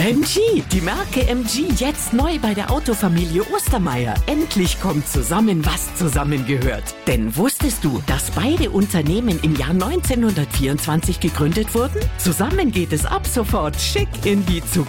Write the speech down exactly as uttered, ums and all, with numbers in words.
M G, die Marke M G jetzt neu bei der Autofamilie Ostermeier. Endlich kommt zusammen, was zusammengehört. Denn wusstest du, dass beide Unternehmen im Jahr neunzehnhundertvierundzwanzig gegründet wurden? Zusammen geht es ab sofort schick in die Zukunft.